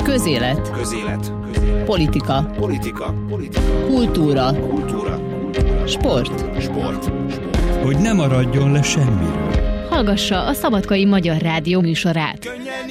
Közélet. Politika. Kultúra. Sport. Hogy ne maradjon le semmiről. Hallgassa a Szabadkai Magyar Rádió műsorát.